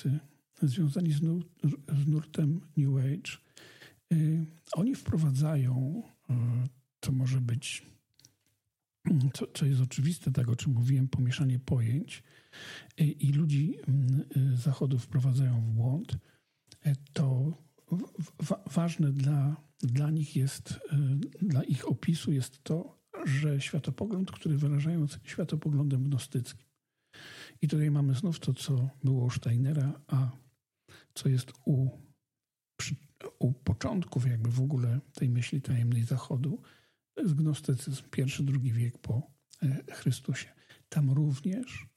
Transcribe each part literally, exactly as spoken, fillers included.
gnostycy związani z, nur, z nurtem New Age, y, oni wprowadzają, y, to może być, co, co jest oczywiste, tak o czym mówiłem, pomieszanie pojęć y, i ludzi y, Zachodu wprowadzają w błąd. Y, to w, ważne dla, dla nich jest, y, dla ich opisu jest to, że światopogląd, który wyrażają światopoglądem gnostyckim. I tutaj mamy znów to, co było u Steinera, a co jest u, przy, u początków jakby w ogóle tej myśli tajemnej Zachodu, to jest gnostycyzm, pierwszy, drugi wiek po Chrystusie. Tam również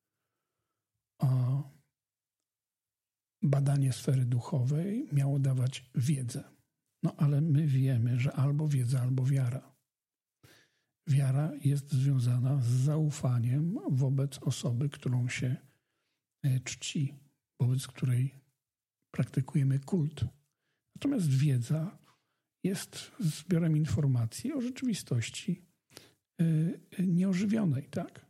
o, badanie sfery duchowej miało dawać wiedzę. No ale my wiemy, że albo wiedza, albo wiara. Wiara jest związana z zaufaniem wobec osoby, którą się czci, wobec której praktykujemy kult. Natomiast wiedza jest zbiorem informacji o rzeczywistości nieożywionej, tak?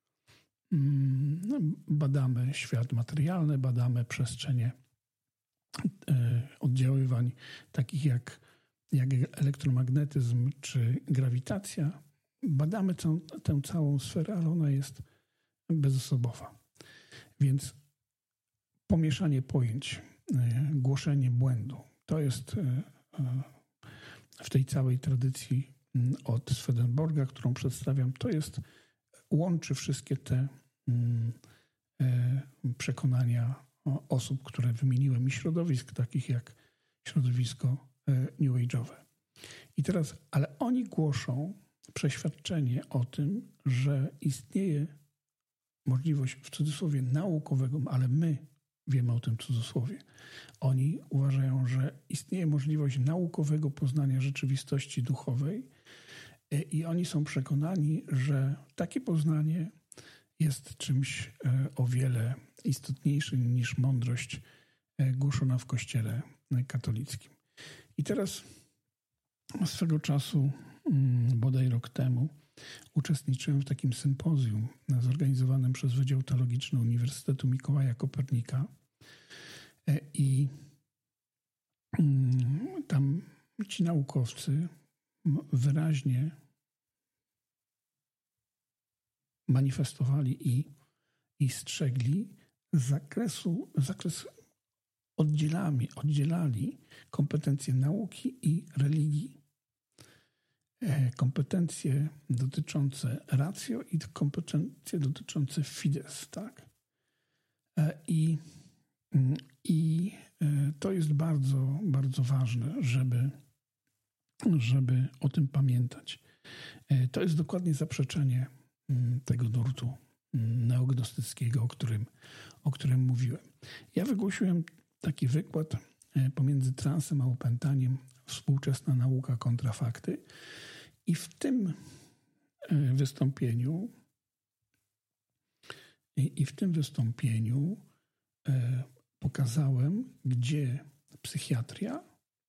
Badamy świat materialny, badamy przestrzenie oddziaływań takich jak, jak elektromagnetyzm czy grawitacja. Badamy tę, tę całą sferę, ale ona jest bezosobowa. Więc pomieszanie pojęć, głoszenie błędu, to jest w tej całej tradycji od Swedenborga, którą przedstawiam, to jest, łączy wszystkie te przekonania osób, które wymieniłem i środowisk takich jak środowisko New Age'owe. I teraz, ale oni głoszą przeświadczenie o tym, że istnieje możliwość w cudzysłowie naukowego, ale my wiemy o tym cudzysłowie. Oni uważają, że istnieje możliwość naukowego poznania rzeczywistości duchowej i oni są przekonani, że takie poznanie jest czymś o wiele istotniejszym niż mądrość głoszona w Kościele katolickim. I teraz swego czasu, bodaj rok temu, uczestniczyłem w takim sympozjum zorganizowanym przez Wydział Teologiczny Uniwersytetu Mikołaja Kopernika i tam ci naukowcy wyraźnie manifestowali i, i strzegli zakresu, zakres oddzielami, oddzielali kompetencje nauki i religii. Kompetencje dotyczące ratio i kompetencje dotyczące fides, tak? I, i to jest bardzo, bardzo ważne, żeby, żeby o tym pamiętać. To jest dokładnie zaprzeczenie tego nurtu neognostyckiego, o którym, o którym mówiłem. Ja wygłosiłem taki wykład pomiędzy transem a opętaniem, współczesna nauka kontra fakty. I w tym wystąpieniu i, i w tym wystąpieniu pokazałem, gdzie psychiatria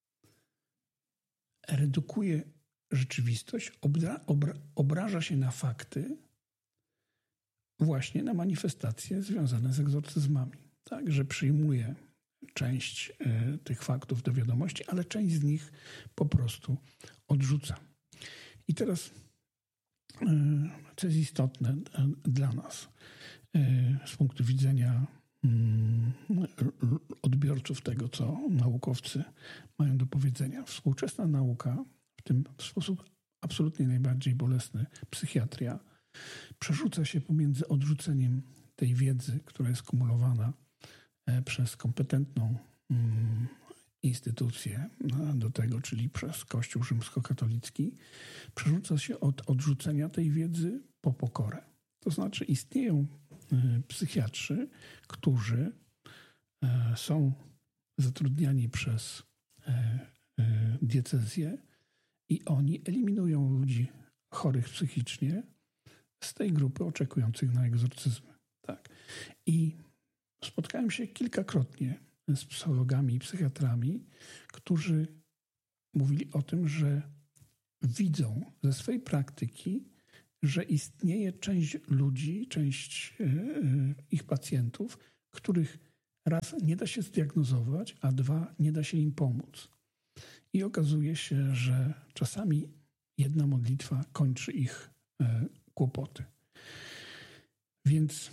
redukuje rzeczywistość, obra, obra, obraża się na fakty, właśnie na manifestacje związane z egzorcyzmami. Tak, że przyjmuje część y, tych faktów do wiadomości, ale część z nich po prostu odrzuca. I teraz, y, co jest istotne y, dla nas y, z punktu widzenia y, odbiorców tego, co naukowcy mają do powiedzenia. Współczesna nauka, w tym w sposób absolutnie najbardziej bolesny psychiatria, przerzuca się pomiędzy odrzuceniem tej wiedzy, która jest kumulowana przez kompetentną instytucję do tego, czyli przez Kościół rzymskokatolicki, przerzuca się od odrzucenia tej wiedzy po pokorę. To znaczy istnieją psychiatrzy, którzy są zatrudniani przez diecezję i oni eliminują ludzi chorych psychicznie z tej grupy oczekujących na egzorcyzmy. Tak. I spotkałem się kilkakrotnie z psychologami i psychiatrami, którzy mówili o tym, że widzą ze swej praktyki, że istnieje część ludzi, część ich pacjentów, których raz nie da się zdiagnozować, a dwa nie da się im pomóc. I okazuje się, że czasami jedna modlitwa kończy ich e, kłopoty. Więc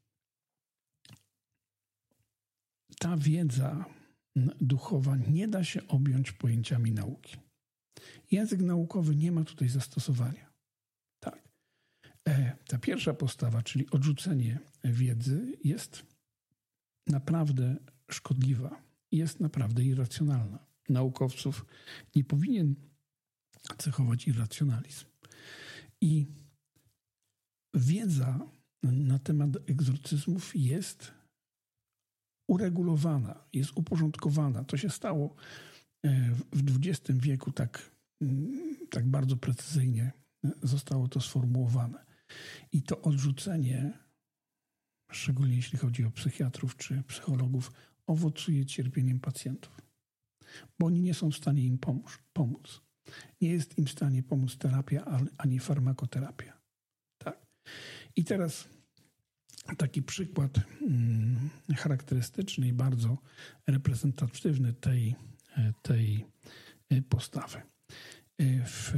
ta wiedza duchowa nie da się objąć pojęciami nauki. Język naukowy nie ma tutaj zastosowania. Tak. E, ta pierwsza postawa, czyli odrzucenie wiedzy, jest naprawdę szkodliwa. Jest naprawdę irracjonalna. Naukowców nie powinien cechować irracjonalizm. I wiedza na temat egzorcyzmów jest uregulowana, jest uporządkowana. To się stało w dwudziestym wieku tak, tak bardzo precyzyjnie zostało to sformułowane. I to odrzucenie, szczególnie jeśli chodzi o psychiatrów czy psychologów, owocuje cierpieniem pacjentów, bo oni nie są w stanie im pomóc. pomóc. Nie jest im w stanie pomóc terapia, ani farmakoterapia. Tak. I teraz taki przykład hmm, charakterystyczny i bardzo reprezentatywny tej, tej postawy. W,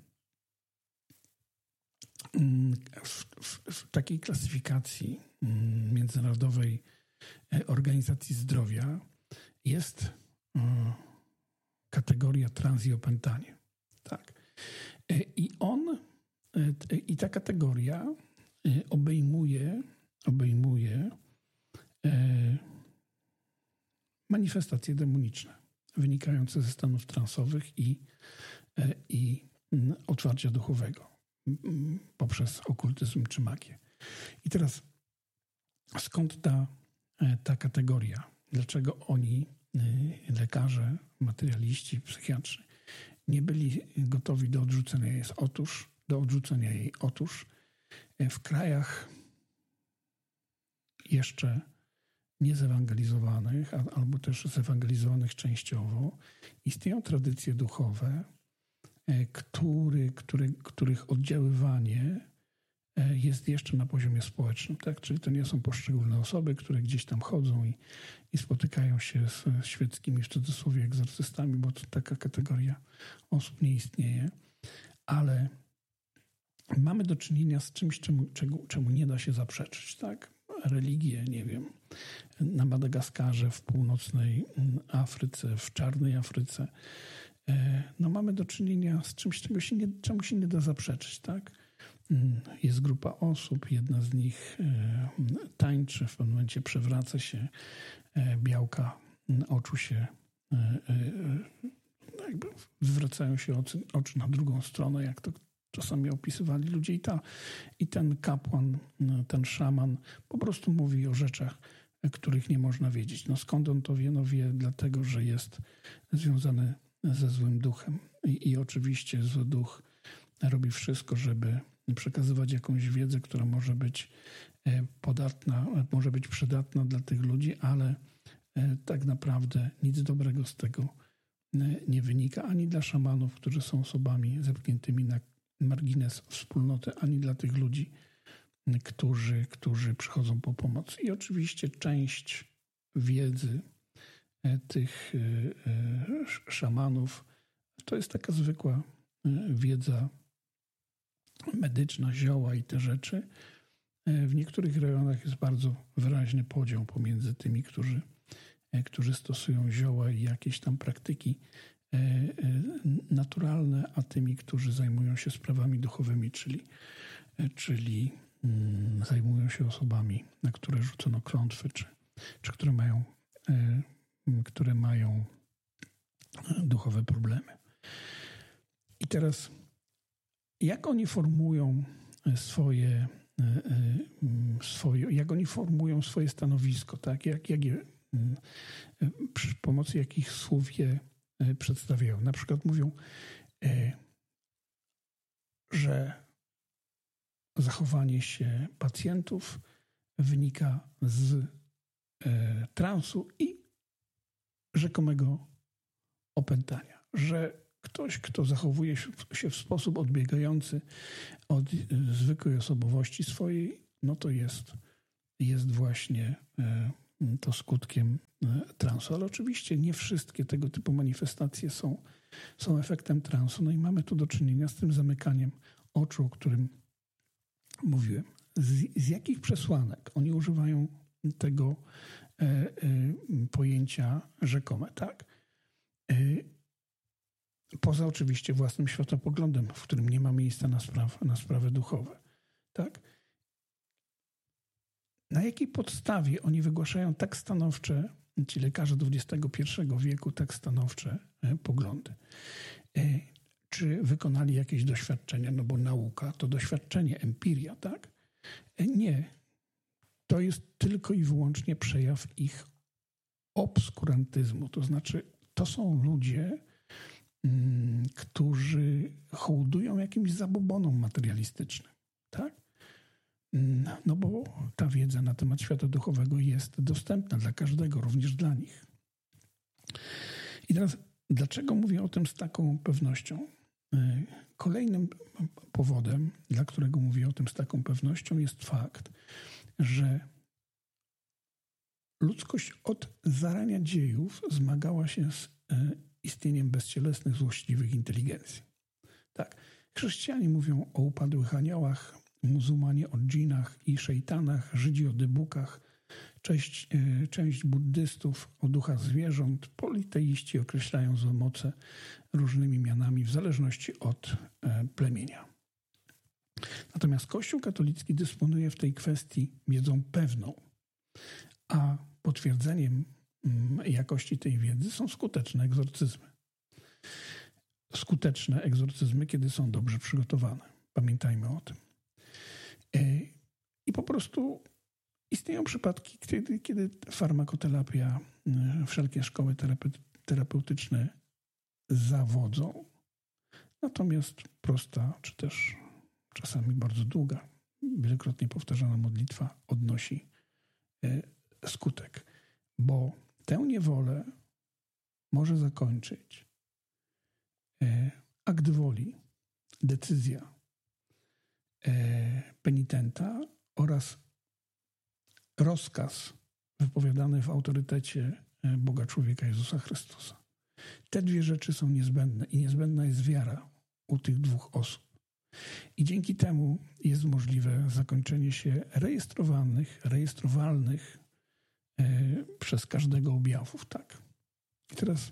w, w, w takiej klasyfikacji Międzynarodowej Organizacji Zdrowia jest kategoria trans i opętanie. Tak. I on, i ta kategoria obejmuje, obejmuje manifestacje demoniczne wynikające ze stanów transowych i, i otwarcia duchowego poprzez okultyzm czy magię. I teraz skąd ta, ta kategoria? Dlaczego oni, lekarze, materialiści, psychiatrzy, nie byli gotowi do odrzucenia jej? Otóż, do odrzucenia jej. Otóż w krajach jeszcze niezewangelizowanych, albo też zewangelizowanych częściowo, istnieją tradycje duchowe, który, który, których oddziaływanie jest jeszcze na poziomie społecznym. Tak? Czyli to nie są poszczególne osoby, które gdzieś tam chodzą i, i spotykają się z świeckimi, w cudzysłowie, egzorcystami, bo to taka kategoria osób nie istnieje. Ale mamy do czynienia z czymś, czemu, czemu, czemu nie da się zaprzeczyć. Tak? Religie, nie wiem, na Madagaskarze, w północnej Afryce, w czarnej Afryce. No mamy do czynienia z czymś, czego się nie, czemu się nie da zaprzeczyć. Tak? Jest grupa osób, jedna z nich tańczy, w pewnym momencie przewraca się, białka oczu się, jakby zwracają się oczy, oczy na drugą stronę, jak to czasami opisywali ludzie. I, ta, i ten kapłan, ten szaman po prostu mówi o rzeczach, których nie można wiedzieć. No skąd on to wie? No wie dlatego, że jest związany ze złym duchem. I, i oczywiście zły duch robi wszystko, żeby przekazywać jakąś wiedzę, która może być podatna, może być przydatna dla tych ludzi, ale tak naprawdę nic dobrego z tego nie wynika ani dla szamanów, którzy są osobami zepchniętymi na margines wspólnoty, ani dla tych ludzi, którzy, którzy przychodzą po pomoc. I oczywiście część wiedzy tych szamanów to jest taka zwykła wiedza medyczna, zioła i te rzeczy. W niektórych rejonach jest bardzo wyraźny podział pomiędzy tymi, którzy, którzy stosują zioła i jakieś tam praktyki naturalne, a tymi, którzy zajmują się sprawami duchowymi, czyli, czyli zajmują się osobami, na które rzucono klątwy, czy, czy które mają, które mają duchowe problemy. I teraz jak oni formują swoje, swoje jak oni formują swoje stanowisko, tak? Jak, jak je, przy pomocy jakich słów je przedstawiają. Na przykład mówią, że zachowanie się pacjentów wynika z transu i rzekomego opętania. Że ktoś, kto zachowuje się w sposób odbiegający od zwykłej osobowości swojej, no to jest, jest właśnie to skutkiem transu. Ale oczywiście nie wszystkie tego typu manifestacje są, są efektem transu. No i mamy tu do czynienia z tym zamykaniem oczu, o którym mówiłem. Z, z jakich przesłanek oni używają tego e, e, pojęcia rzekome, tak? E, poza oczywiście własnym światopoglądem, w którym nie ma miejsca na, spraw, na sprawy duchowe, tak? Na jakiej podstawie oni wygłaszają tak stanowcze, ci lekarze dwudziestego pierwszego wieku, tak stanowcze e, poglądy? E, czy wykonali jakieś doświadczenia? No bo nauka to doświadczenie, empiria, tak? E, nie. To jest tylko i wyłącznie przejaw ich obskurantyzmu. To znaczy, to są ludzie, mm, którzy hołdują jakimś zabobonom materialistycznym, tak? No bo ta wiedza na temat świata duchowego jest dostępna dla każdego, również dla nich. I teraz, dlaczego mówię o tym z taką pewnością? Kolejnym powodem, dla którego mówię o tym z taką pewnością, jest fakt, że ludzkość od zarania dziejów zmagała się z istnieniem bezcielesnych, złośliwych inteligencji. Tak, chrześcijanie mówią o upadłych aniołach, muzułmanie o dżinach i szejtanach, Żydzi o dybukach, część, część buddystów o duchach zwierząt, politeiści określają złe moce różnymi mianami w zależności od plemienia. Natomiast Kościół katolicki dysponuje w tej kwestii wiedzą pewną, a potwierdzeniem jakości tej wiedzy są skuteczne egzorcyzmy. Skuteczne egzorcyzmy, kiedy są dobrze przygotowane. Pamiętajmy o tym. I po prostu istnieją przypadki, kiedy, kiedy farmakoterapia, wszelkie szkoły terapeutyczne zawodzą. Natomiast prosta, czy też czasami bardzo długa, wielokrotnie powtarzana modlitwa odnosi skutek. Bo tę niewolę może zakończyć akt woli, decyzja penitenta oraz rozkaz wypowiadany w autorytecie Boga człowieka Jezusa Chrystusa. Te dwie rzeczy są niezbędne i niezbędna jest wiara u tych dwóch osób. I dzięki temu jest możliwe zakończenie się rejestrowanych, rejestrowalnych e, przez każdego objawów. Tak. I teraz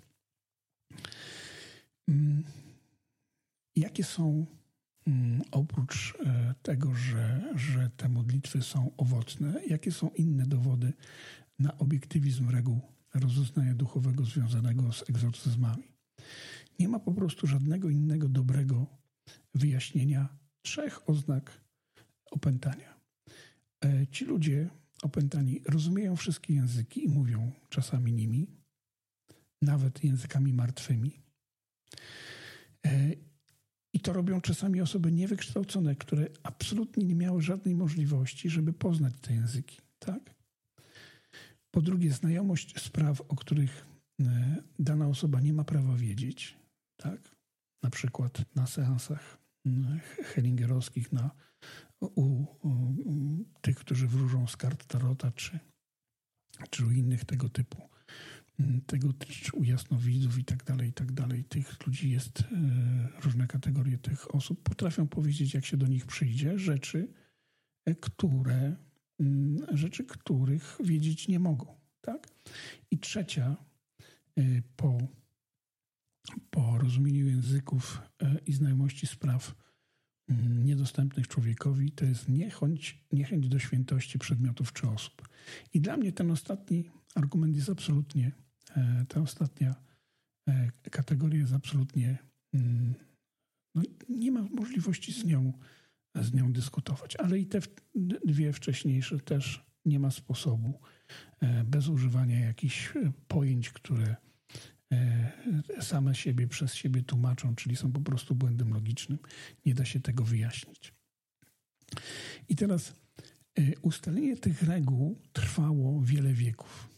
mm, jakie są mm, oprócz e, tego, że, że te modlitwy są owocne, jakie są inne dowody na obiektywizm reguł rozeznania duchowego związanego z egzorcyzmami? Nie ma po prostu żadnego innego dobrego wyjaśnienia trzech oznak opętania. E, ci ludzie opętani rozumieją wszystkie języki i mówią czasami nimi, nawet językami martwymi. E, I to robią czasami osoby niewykształcone, które absolutnie nie miały żadnej możliwości, żeby poznać te języki. Tak? Po drugie, znajomość spraw, o których e, dana osoba nie ma prawa wiedzieć. Tak? Na przykład na seansach hellingerowskich, na, u, u, u tych, którzy wróżą z kart tarota, czy, czy u innych tego typu, tego, czy u jasnowidzów i tak dalej, i tak dalej. Tych ludzi jest, różne kategorie tych osób potrafią powiedzieć, jak się do nich przyjdzie, rzeczy, które, rzeczy, których wiedzieć nie mogą. Tak? I trzecia, po po rozumieniu języków i znajomości spraw niedostępnych człowiekowi, to jest niechęć, niechęć do świętości przedmiotów czy osób. I dla mnie ten ostatni argument jest absolutnie, ta ostatnia kategoria jest absolutnie, no nie ma możliwości z nią, z nią dyskutować. Ale i te dwie wcześniejsze też nie ma sposobu, bez używania jakichś pojęć, które same siebie przez siebie tłumaczą, czyli są po prostu błędem logicznym. Nie da się tego wyjaśnić. I teraz ustalenie tych reguł trwało wiele wieków.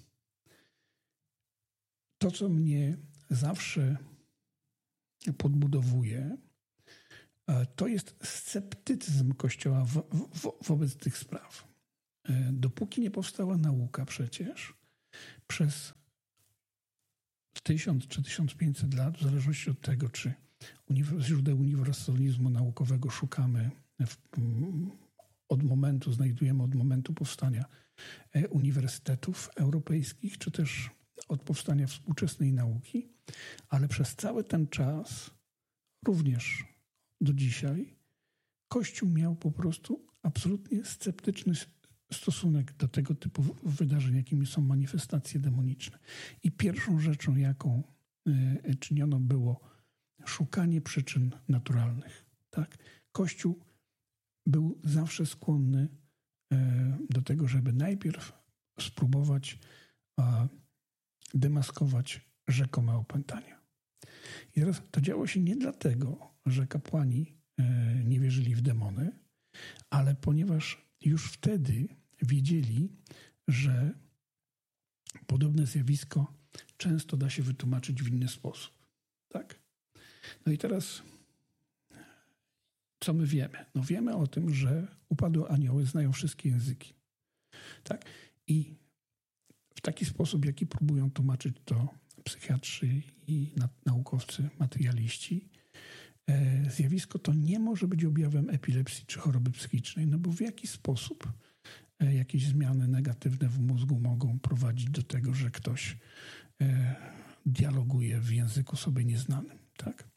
To, co mnie zawsze podbudowuje, to jest sceptycyzm Kościoła wo- wo- wobec tych spraw. Dopóki nie powstała nauka przecież, przez tysiąc czy tysiąc pięćset lat, w zależności od tego, czy źródeł uniwersalizmu naukowego szukamy w, od momentu, znajdujemy od momentu powstania uniwersytetów europejskich, czy też od powstania współczesnej nauki, ale przez cały ten czas, również do dzisiaj, Kościół miał po prostu absolutnie sceptyczny stosunek do tego typu wydarzeń, jakimi są manifestacje demoniczne. I pierwszą rzeczą, jaką czyniono, było szukanie przyczyn naturalnych. Tak? Kościół był zawsze skłonny do tego, żeby najpierw spróbować demaskować rzekome opętania. I teraz to działo się nie dlatego, że kapłani nie wierzyli w demony, ale ponieważ już wtedy wiedzieli, że podobne zjawisko często da się wytłumaczyć w inny sposób. Tak? No i teraz co my wiemy? No wiemy o tym, że upadłe anioły znają wszystkie języki. Tak? I w taki sposób, jaki próbują tłumaczyć to psychiatrzy i naukowcy, materialiści, zjawisko to nie może być objawem epilepsji czy choroby psychicznej, no bo w jaki sposób jakieś zmiany negatywne w mózgu mogą prowadzić do tego, że ktoś dialoguje w języku sobie nieznanym, tak?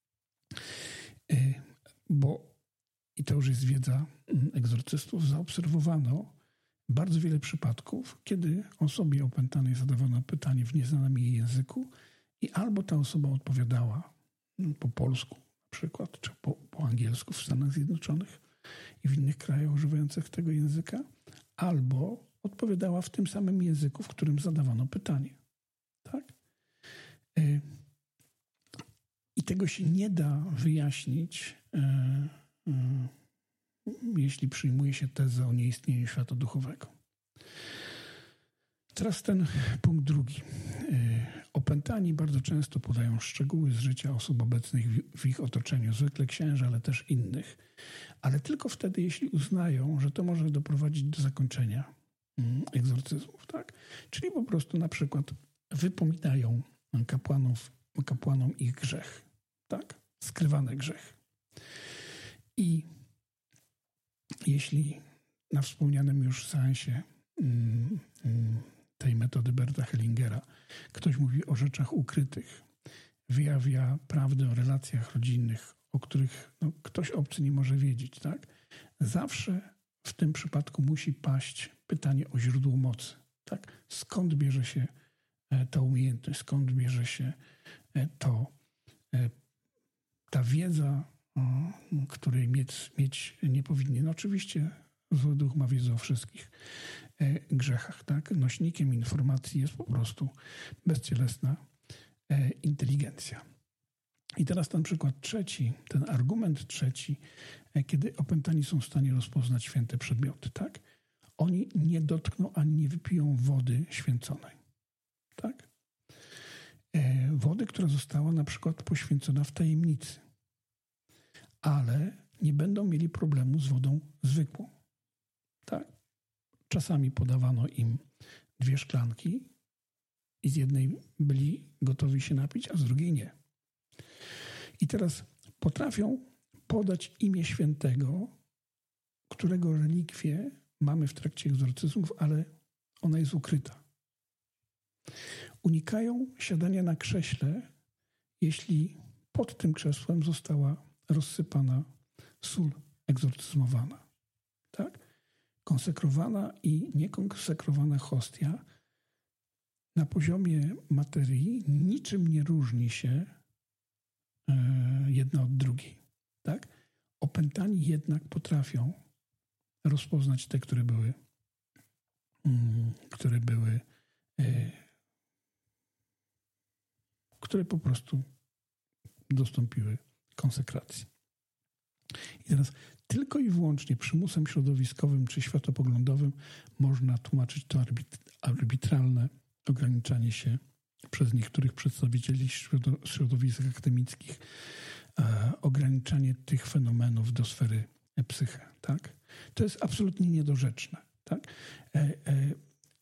Bo, i to już jest wiedza egzorcystów, zaobserwowano bardzo wiele przypadków, kiedy osobie opętanej zadawano pytanie w nieznanym jej języku i albo ta osoba odpowiadała po polsku na przykład, czy po, po angielsku w Stanach Zjednoczonych i w innych krajach używających tego języka, albo odpowiadała w tym samym języku, w którym zadawano pytanie. Tak? I tego się nie da wyjaśnić, jeśli przyjmuje się tezę o nieistnieniu świata duchowego. Teraz ten punkt drugi. Opętani bardzo często podają szczegóły z życia osób obecnych w ich otoczeniu, zwykle księży, ale też innych, ale tylko wtedy, jeśli uznają, że to może doprowadzić do zakończenia egzorcyzmów. Tak? Czyli po prostu na przykład wypominają kapłanów, kapłanom ich grzech. Tak? Skrywany grzech. I jeśli na wspomnianym już seansie mm, mm, tej metody Berta Hellingera ktoś mówi o rzeczach ukrytych, wyjawia prawdę o relacjach rodzinnych, o których no, ktoś obcy nie może wiedzieć, tak? Zawsze w tym przypadku musi paść pytanie o źródło mocy. Tak? Skąd bierze się ta umiejętność, skąd bierze się to, ta wiedza, której mieć, mieć nie powinni. No oczywiście zły duch ma wiedzę o wszystkich grzechach. Tak? Nośnikiem informacji jest po prostu bezcielesna inteligencja. I teraz ten przykład trzeci, ten argument trzeci, kiedy opętani są w stanie rozpoznać święte przedmioty. Tak? Oni nie dotkną ani nie wypiją wody święconej. Tak? Wody, która została na przykład poświęcona w tajemnicy. Ale nie będą mieli problemu z wodą zwykłą. Tak? Czasami podawano im dwie szklanki i z jednej byli gotowi się napić, a z drugiej nie. I teraz potrafią podać imię świętego, którego relikwię mamy w trakcie egzorcyzmów, ale ona jest ukryta. Unikają siadania na krześle, jeśli pod tym krzesłem została rozsypana sól egzorcyzmowana. Tak? Konsekrowana i niekonsekrowana hostia na poziomie materii niczym nie różni się e, jedna od drugiej. Tak? Opętani jednak potrafią rozpoznać te, które były, mm, które były, e, które po prostu dostąpiły konsekracji. I teraz tylko i wyłącznie przymusem środowiskowym czy światopoglądowym można tłumaczyć to arbitralne ograniczanie się przez niektórych przedstawicieli środowisk akademickich, e, ograniczanie tych fenomenów do sfery psyche. Tak? To jest absolutnie niedorzeczne. Tak? E, e,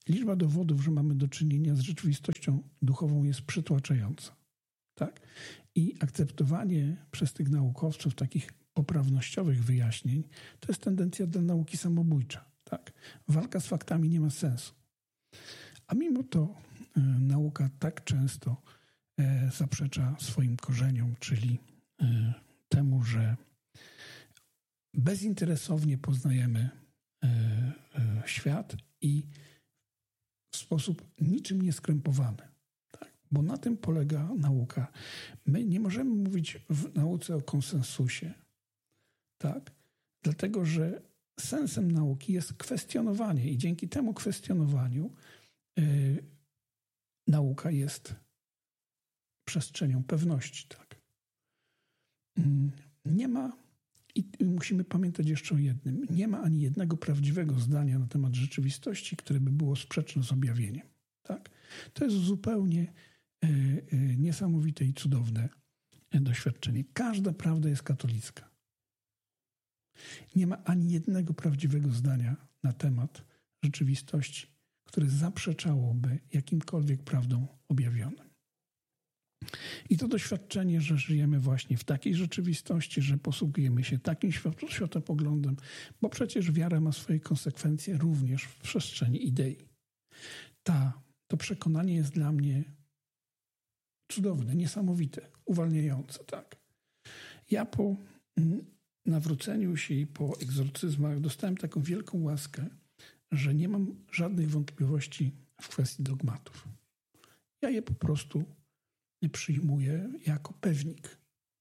liczba dowodów, że mamy do czynienia z rzeczywistością duchową jest przytłaczająca. Tak? I akceptowanie przez tych naukowców takich poprawnościowych wyjaśnień to jest tendencja do nauki samobójcza. Tak? Walka z faktami nie ma sensu. A mimo to e, nauka tak często e, zaprzecza swoim korzeniom, czyli e, temu, że bezinteresownie poznajemy e, e, świat i w sposób niczym nieskrępowany. Tak? Bo na tym polega nauka. My nie możemy mówić w nauce o konsensusie, tak? Dlatego że sensem nauki jest kwestionowanie i dzięki temu kwestionowaniu yy, nauka jest przestrzenią pewności. Tak? Yy, nie ma, i musimy pamiętać jeszcze o jednym, nie ma ani jednego prawdziwego zdania na temat rzeczywistości, które by było sprzeczne z objawieniem. Tak? To jest zupełnie yy, yy, niesamowite i cudowne doświadczenie. Każda prawda jest katolicka. Nie ma ani jednego prawdziwego zdania na temat rzeczywistości, które zaprzeczałoby jakimkolwiek prawdom objawionym. I to doświadczenie, że żyjemy właśnie w takiej rzeczywistości, że posługujemy się takim światopoglądem, bo przecież wiara ma swoje konsekwencje również w przestrzeni idei. Ta, to przekonanie jest dla mnie cudowne, niesamowite, uwalniające. Tak. Ja po nawróceniu się i po egzorcyzmach dostałem taką wielką łaskę, że nie mam żadnych wątpliwości w kwestii dogmatów. Ja je po prostu przyjmuję jako pewnik.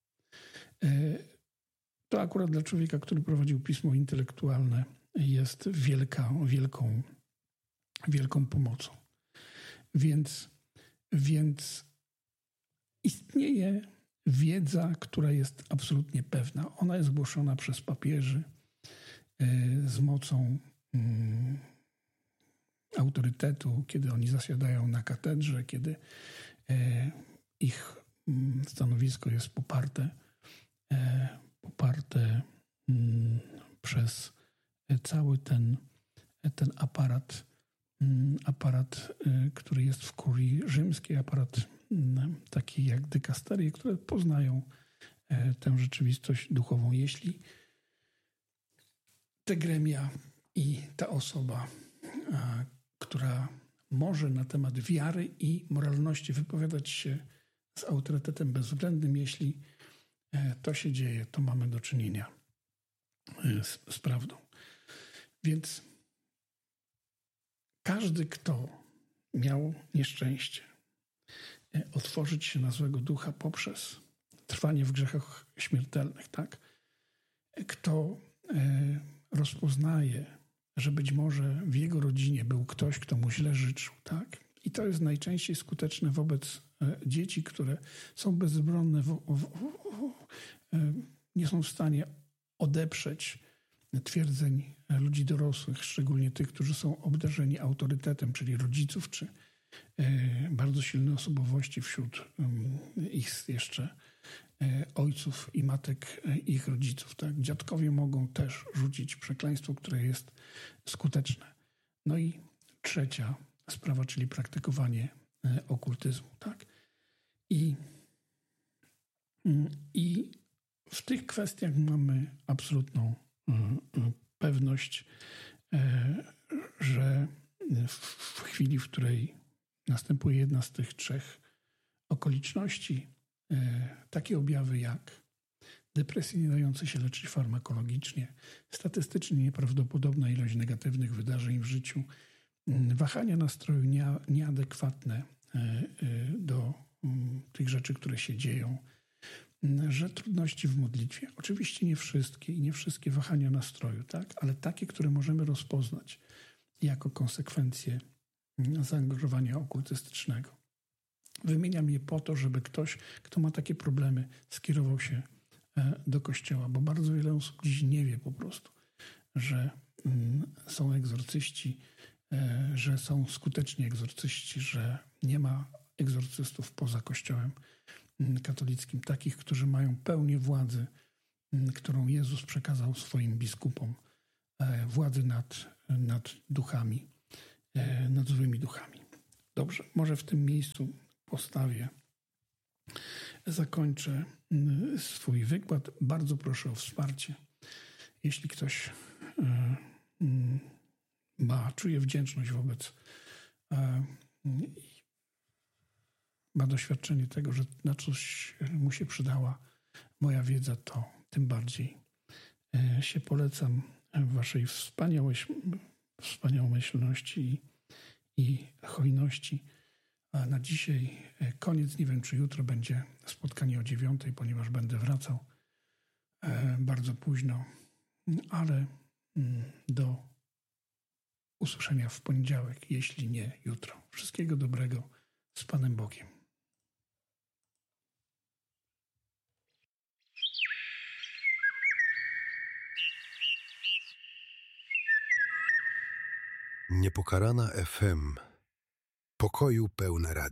To akurat dla człowieka, który prowadził pismo intelektualne, jest wielka, wielką, wielką pomocą. Więc, więc istnieje wiedza, która jest absolutnie pewna. Ona jest głoszona przez papieży z mocą mm, autorytetu, kiedy oni zasiadają na katedrze, kiedy e, ich mm, stanowisko jest poparte, e, poparte mm, przez cały ten, ten aparat, mm, aparat, e, który jest w kurii rzymskiej, aparat takie jak dykasterie, które poznają e, tę rzeczywistość duchową. Jeśli te gremia i ta osoba, a, która może na temat wiary i moralności wypowiadać się z autorytetem bezwzględnym, jeśli e, to się dzieje, to mamy do czynienia e, z, z prawdą. Więc każdy, kto miał nieszczęście otworzyć się na złego ducha poprzez trwanie w grzechach śmiertelnych, tak? Kto e, rozpoznaje, że być może w jego rodzinie był ktoś, kto mu źle życzył, tak? I to jest najczęściej skuteczne wobec e, dzieci, które są bezbronne, w, w, w, e, nie są w stanie odeprzeć twierdzeń ludzi dorosłych, szczególnie tych, którzy są obdarzeni autorytetem, czyli rodziców, czy bardzo silne osobowości wśród ich jeszcze ojców i matek ich rodziców. Tak? Dziadkowie mogą też rzucić przekleństwo, które jest skuteczne. No i trzecia sprawa, czyli praktykowanie okultyzmu. Tak? I, I w tych kwestiach mamy absolutną pewność, że w chwili, w której następuje jedna z tych trzech okoliczności, takie objawy jak depresje nie dające się leczyć farmakologicznie, statystycznie nieprawdopodobna ilość negatywnych wydarzeń w życiu, wahania nastroju nieadekwatne do tych rzeczy, które się dzieją, że trudności w modlitwie. Oczywiście nie wszystkie i nie wszystkie wahania nastroju, tak? Ale takie, które możemy rozpoznać jako konsekwencje zaangażowania okultystycznego. Wymieniam je po to, żeby ktoś, kto ma takie problemy, skierował się do kościoła, bo bardzo wiele osób dziś nie wie po prostu, że są egzorcyści, że są skuteczni egzorcyści, że nie ma egzorcystów poza kościołem katolickim, takich, którzy mają pełnię władzy, którą Jezus przekazał swoim biskupom, władzy nad, nad duchami nad złymi duchami. Dobrze, może w tym miejscu postawię, zakończę swój wykład. Bardzo proszę o wsparcie. Jeśli ktoś ma, czuje wdzięczność wobec ma doświadczenie tego, że na coś mu się przydała moja wiedza, to tym bardziej się polecam w waszej wspaniałomyślności i hojności. A na dzisiaj koniec. Nie wiem, czy jutro będzie spotkanie o dziewiątej, ponieważ będę wracał bardzo późno, ale do usłyszenia w poniedziałek, jeśli nie jutro. Wszystkiego dobrego, z Panem Bogiem. Niepokalana F M. Pokoju pełne radio.